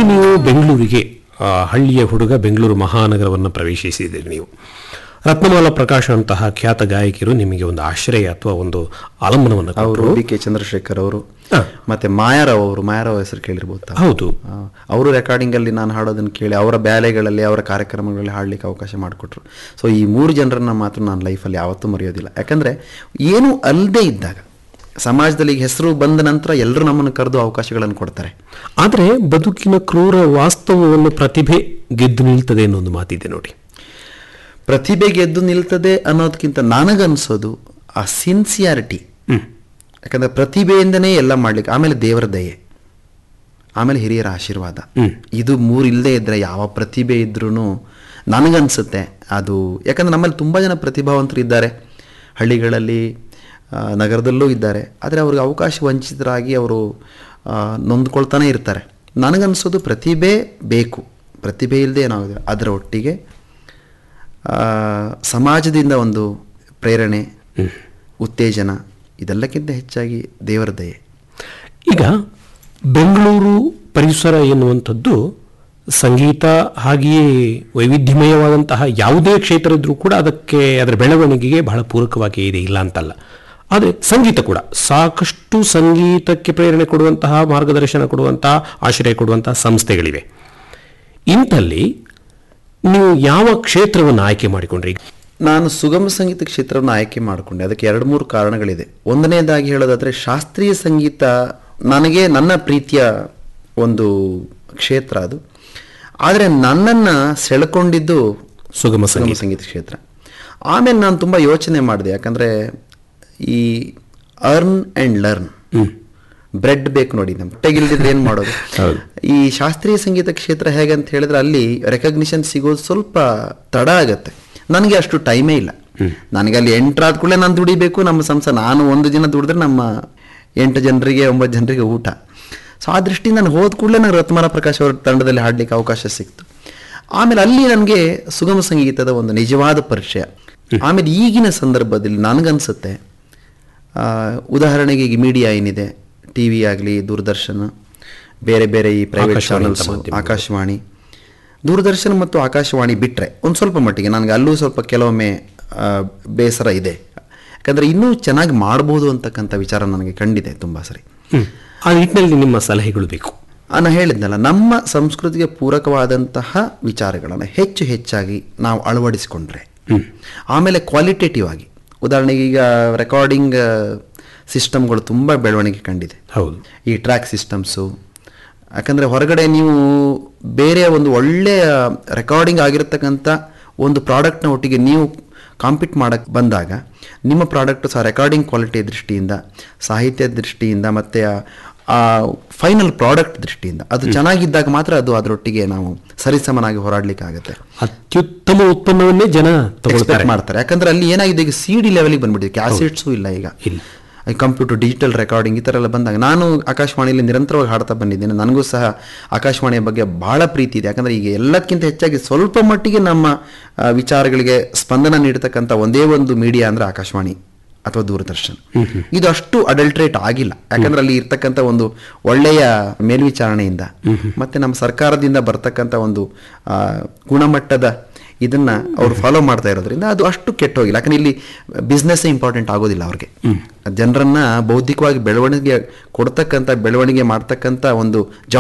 ನೀವು ಬೆಂಗಳೂರಿಗೆ ಹಳ್ಳಿಯ ಹುಡುಗ ಬೆಂಗಳೂರು ಮಹಾನಗರವನ್ನು ಪ್ರವೇಶಿಸಿದ್ದೀರಿ. ನೀವು ರತ್ನಮಾಲಾ ಪ್ರಕಾಶ್ ಅಂತಹ ಖ್ಯಾತ ಗಾಯಕಿಯರು ನಿಮಗೆ ಒಂದು ಆಶ್ರಯ ಅಥವಾ ಒಂದು ಆಲಂಬನವನ್ನು ಅವರು ಡಿ.ಕೆ. ಚಂದ್ರಶೇಖರ್ ಅವರು ಮತ್ತೆ ಮಾಯಾರಾವ್ ಹೆಸರು ಕೇಳಿರ್ಬೋದು. ಹೌದು, ಅವರು ರೆಕಾರ್ಡಿಂಗ್ ಅಲ್ಲಿ ನಾನು ಹಾಡೋದನ್ನು ಕೇಳಿ ಅವರ ಬ್ಯಾಲೆಗಳಲ್ಲಿ ಅವರ ಕಾರ್ಯಕ್ರಮಗಳಲ್ಲಿ ಹಾಡ್ಲಿಕ್ಕೆ ಅವಕಾಶ ಮಾಡಿಕೊಟ್ರು. ಸೊ ಈ 3 ಜನರನ್ನ ಮಾತ್ರ ನಾನು ಲೈಫಲ್ಲಿ ಯಾವತ್ತೂ ಮರೆಯೋದಿಲ್ಲ. ಯಾಕಂದ್ರೆ ಏನು ಅಲ್ಲದೆ ಇದ್ದಾಗ ಸಮಾಜದಲ್ಲಿ ಹೆಸರು ಬಂದ ನಂತರ ಎಲ್ಲರೂ ನಮ್ಮನ್ನು ಕರೆದು ಅವಕಾಶಗಳನ್ನು ಕೊಡ್ತಾರೆ. ಆದರೆ ಬದುಕಿನ ಕ್ರೂರ ವಾಸ್ತವವನ್ನು ಪ್ರತಿಭೆ ಗೆದ್ದು ನಿಲ್ತದೆ ಅನ್ನೊಂದು ಮಾತಿದೆ ನೋಡಿ. ಪ್ರತಿಭೆ ಗೆದ್ದು ನಿಲ್ತದೆ ಅನ್ನೋದಕ್ಕಿಂತ ನನಗನ್ಸೋದು ಆ ಸಿನ್ಸಿಯಾರಿಟಿ. ಯಾಕಂದ್ರೆ ಪ್ರತಿಭೆಯಿಂದನೇ ಎಲ್ಲ ಮಾಡ್ಲಿಕ್ಕೆ, ಆಮೇಲೆ ದೇವರ ದಯೆ, ಆಮೇಲೆ ಹಿರಿಯರ ಆಶೀರ್ವಾದ, ಇದು 3 ಇಲ್ಲದೆ ಇದ್ರೆ ಯಾವ ಪ್ರತಿಭೆ ಇದ್ರೂ ನನಗನ್ಸುತ್ತೆ ಅದು. ಯಾಕಂದ್ರೆ ನಮ್ಮಲ್ಲಿ ತುಂಬ ಜನ ಪ್ರತಿಭಾವಂತರು ಇದ್ದಾರೆ, ಹಳ್ಳಿಗಳಲ್ಲಿ ನಗರದಲ್ಲೂ ಇದ್ದಾರೆ. ಆದರೆ ಅವ್ರಿಗೆ ಅವಕಾಶ ವಂಚಿತರಾಗಿ ಅವರು ನೊಂದ್ಕೊಳ್ತಾನೆ ಇರ್ತಾರೆ. ನನಗನ್ಸೋದು ಪ್ರತಿಭೆ ಬೇಕು, ಪ್ರತಿಭೆ ಇಲ್ಲದೆ ಏನಾಗೋದಿಲ್ಲ. ಅದರ ಒಟ್ಟಿಗೆ ಸಮಾಜದಿಂದ ಒಂದು ಪ್ರೇರಣೆ, ಉತ್ತೇಜನ, ಇದೆಲ್ಲಕ್ಕಿಂತ ಹೆಚ್ಚಾಗಿ ದೇವರ ದಯೆ. ಈಗ ಬೆಂಗಳೂರು ಪರಿಸರ ಎನ್ನುವಂಥದ್ದು ಸಂಗೀತ ಹಾಗೆಯೇ ವೈವಿಧ್ಯಮಯವಾದಂತಹ ಯಾವುದೇ ಕ್ಷೇತ್ರ ಇದ್ರೂ ಕೂಡ ಅದರ ಬೆಳವಣಿಗೆಗೆ ಬಹಳ ಪೂರಕವಾಗಿ ಇದೆ, ಇಲ್ಲ ಅಂತಲ್ಲ. ಆದರೆ ಸಂಗೀತ ಕೂಡ ಸಾಕಷ್ಟು ಸಂಗೀತಕ್ಕೆ ಪ್ರೇರಣೆ ಕೊಡುವಂತಹ, ಮಾರ್ಗದರ್ಶನ ಕೊಡುವಂತಹ, ಆಶ್ರಯ ಕೊಡುವಂತಹ ಸಂಸ್ಥೆಗಳಿವೆ. ಇಂಥಲ್ಲಿ ನೀವು ಯಾವ ಕ್ಷೇತ್ರವನ್ನು ಆಯ್ಕೆ ಮಾಡಿಕೊಂಡ್ರಿ? ನಾನು ಸುಗಮ ಸಂಗೀತ ಕ್ಷೇತ್ರವನ್ನು ಆಯ್ಕೆ ಮಾಡಿಕೊಂಡೆ. ಅದಕ್ಕೆ 2-3 ಕಾರಣಗಳಿದೆ. ಒಂದನೇದಾಗಿ ಹೇಳೋದಾದರೆ, ಶಾಸ್ತ್ರೀಯ ಸಂಗೀತ ನನಗೆ ನನ್ನ ಪ್ರೀತಿಯ ಒಂದು ಕ್ಷೇತ್ರ ಅದು. ಆದರೆ ನನ್ನನ್ನು ಸೆಳೆಕೊಂಡಿದ್ದು ಸುಗಮ ಸಂಗೀತ ಕ್ಷೇತ್ರ. ಆಮೇಲೆ ನಾನು ತುಂಬ ಯೋಚನೆ ಮಾಡಿದೆ. ಯಾಕಂದರೆ ಈ ಅರ್ನ್ ಆ್ಯಂಡ್ ಲರ್ನ್, ಬ್ರೆಡ್ ಬೇಕು ನೋಡಿ, ನಮ್ಮ ಹೊಟ್ಟೆಗಿಲ್ದಿದ್ರೆ ಏನು ಮಾಡೋದು. ಈ ಶಾಸ್ತ್ರೀಯ ಸಂಗೀತ ಕ್ಷೇತ್ರ ಹೇಗೆ ಅಂತ ಹೇಳಿದ್ರೆ ಅಲ್ಲಿ ರೆಕಗ್ನಿಷನ್ ಸಿಗೋದು ಸ್ವಲ್ಪ ತಡ ಆಗತ್ತೆ. ನನಗೆ ಅಷ್ಟು ಟೈಮೇ ಇಲ್ಲ. ನನಗೆ ಅಲ್ಲಿ ಎಂಟ್ರಾದ ಕೂಡಲೇ ನಾನು ದುಡಿಬೇಕು. ನಮ್ಮ ಸಂಸ್ಥೆ, ನಾನು 1 ದಿನ ದುಡಿದ್ರೆ ನಮ್ಮ 8 ಜನರಿಗೆ 9 ಜನರಿಗೆ ಊಟ. ಸೊ ಆ ದೃಷ್ಟಿಯಿಂದ ನಾನು ಹೋದ ಕೂಡಲೇ ನನಗೆ ರತ್ನಮಾಲಾ ಪ್ರಕಾಶ್ ಅವರ ತಂಡದಲ್ಲಿ ಹಾಡಲಿಕ್ಕೆ ಅವಕಾಶ ಸಿಕ್ತು. ಆಮೇಲೆ ಅಲ್ಲಿ ನನಗೆ ಸುಗಮ ಸಂಗೀತದ ಒಂದು ನಿಜವಾದ ಪರಿಚಯ. ಆಮೇಲೆ ಈಗಿನ ಸಂದರ್ಭದಲ್ಲಿ ನನಗನ್ಸುತ್ತೆ, ಉದಾಹರಣೆಗೆ ಈಗ ಮೀಡಿಯಾ ಏನಿದೆ, ಟಿ ವಿ ಆಗಲಿ, ದೂರದರ್ಶನ, ಬೇರೆ ಬೇರೆ ಈ ಪ್ರೈವೇಟ್ ಚಾನಲ್ಸ್, ಆಕಾಶವಾಣಿ, ದೂರದರ್ಶನ ಮತ್ತು ಆಕಾಶವಾಣಿ ಬಿಟ್ಟರೆ ಒಂದು ಸ್ವಲ್ಪ ಮಟ್ಟಿಗೆ ನನಗೆ ಅಲ್ಲೂ ಸ್ವಲ್ಪ ಕೆಲವೊಮ್ಮೆ ಬೇಸರ ಇದೆ. ಯಾಕಂದರೆ ಇನ್ನೂ ಚೆನ್ನಾಗಿ ಮಾಡ್ಬೋದು ಅಂತಕ್ಕಂಥ ವಿಚಾರ ನನಗೆ ಕಂಡಿದೆ ತುಂಬ ಸರಿ. ಆ ನಿಟ್ಟಿನಲ್ಲಿ ನಿಮ್ಮ ಸಲಹೆಗಳು ಬೇಕು. ನಾನು ಹೇಳಿದ್ನಲ್ಲ, ನಮ್ಮ ಸಂಸ್ಕೃತಿಗೆ ಪೂರಕವಾದಂತಹ ವಿಚಾರಗಳನ್ನು ಹೆಚ್ಚಾಗಿ ನಾವು ಅಳವಡಿಸಿಕೊಂಡ್ರೆ, ಆಮೇಲೆ ಕ್ವಾಲಿಟೇಟಿವ್ ಆಗಿ, ಉದಾಹರಣೆಗೆ ಈಗ ರೆಕಾರ್ಡಿಂಗ್ ಸಿಸ್ಟಮ್ಗಳು ತುಂಬ ಬೆಳವಣಿಗೆ ಕಂಡಿದೆ. ಹೌದು, ಈ ಟ್ರ್ಯಾಕ್ ಸಿಸ್ಟಮ್ಸು. ಯಾಕಂದರೆ ಹೊರಗಡೆ ನೀವು ಬೇರೆ ಒಂದು ಒಳ್ಳೆಯ ರೆಕಾರ್ಡಿಂಗ್ ಆಗಿರತಕ್ಕಂಥ ಒಂದು ಪ್ರಾಡಕ್ಟ್ನ ಒಟ್ಟಿಗೆ ನೀವು ಕಾಂಪೀಟ್ ಮಾಡೋಕ್ಕೆ ಬಂದಾಗ ನಿಮ್ಮ ಪ್ರಾಡಕ್ಟು ಸಹ ರೆಕಾರ್ಡಿಂಗ್ ಕ್ವಾಲಿಟಿ ದೃಷ್ಟಿಯಿಂದ, ಸಾಹಿತ್ಯ ದೃಷ್ಟಿಯಿಂದ, ಮತ್ತು ಆ ಫೈನಲ್ ಪ್ರಾಡಕ್ಟ್ ದೃಷ್ಟಿಯಿಂದ ಅದು ಚೆನ್ನಾಗಿದ್ದಾಗ ಮಾತ್ರ ಅದು ಅದರೊಟ್ಟಿಗೆ ನಾವು ಸರಿಸಮನಾಗಿ ಹೋರಾಡಲಿಕ್ಕಾಗತ್ತೆ. ಅತ್ಯುತ್ತಮ ಉತ್ಪನ್ನವನ್ನೇ ಜನ ಎಕ್ಸ್ಪೆಕ್ಟ್ ಮಾಡ್ತಾರೆ. ಯಾಕಂದರೆ ಅಲ್ಲಿ ಏನಾಗಿದೆ, ಈಗ CD ಲೆವೆಲಿಗೆ ಬಂದ್ಬಿಟ್ಟಿದೆ, ಕ್ಯಾಸೆಟ್ಸು ಇಲ್ಲ, ಈಗ ಕಂಪ್ಯೂಟರ್ ಡಿಜಿಟಲ್ ರೆಕಾರ್ಡಿಂಗ್ ಈ ಥರ ಎಲ್ಲ ಬಂದಾಗ, ನಾನು ಆಕಾಶವಾಣಿಯಲ್ಲಿ ನಿರಂತರವಾಗಿ ಹಾಡ್ತಾ ಬಂದಿದ್ದೇನೆ. ನನಗೂ ಸಹ ಆಕಾಶವಾಣಿಯ ಬಗ್ಗೆ ಬಹಳ ಪ್ರೀತಿ ಇದೆ. ಯಾಕಂದರೆ ಈಗ ಎಲ್ಲಕ್ಕಿಂತ ಹೆಚ್ಚಾಗಿ ಸ್ವಲ್ಪ ಮಟ್ಟಿಗೆ ನಮ್ಮ ವಿಚಾರಗಳಿಗೆ ಸ್ಪಂದನ ನೀಡತಕ್ಕಂಥ ಒಂದೇ ಒಂದು ಮೀಡಿಯಾ ಅಂದರೆ ಆಕಾಶವಾಣಿ ಅಥವಾ ದೂರದರ್ಶನ. ಇದು ಅಷ್ಟು ಅಡಲ್ಟ್ರೇಟ್ ಆಗಿಲ್ಲ. ಯಾಕಂದ್ರೆ ಅಲ್ಲಿ ಇರ್ತಕ್ಕಂಥ ಒಂದು ಒಳ್ಳೆಯ ಮೇಲ್ವಿಚಾರಣೆಯಿಂದ ಮತ್ತೆ ನಮ್ಮ ಸರ್ಕಾರದಿಂದ ಬರ್ತಕ್ಕಂಥ ಒಂದು ಗುಣಮಟ್ಟದ ಇದನ್ನ ಅವರು ಫಾಲೋ ಮಾಡ್ತಾ ಇರೋದ್ರಿಂದ ಅದು ಅಷ್ಟು ಕೆಟ್ಟೋಗಿಲ್ಲ. ಯಾಕಂದ್ರೆ ಇಲ್ಲಿ ಬಿಸ್ನೆಸ್ ಇಂಪಾರ್ಟೆಂಟ್ ಆಗೋದಿಲ್ಲ ಅವ್ರಿಗೆ. ಜನರನ್ನ ಬೌದ್ಧಿಕವಾಗಿ ಬೆಳವಣಿಗೆ ಕೊಡ್ತಕ್ಕಂಥ, ಬೆಳವಣಿಗೆ ಮಾಡ್ತಕ್ಕಂಥ ಒಂದು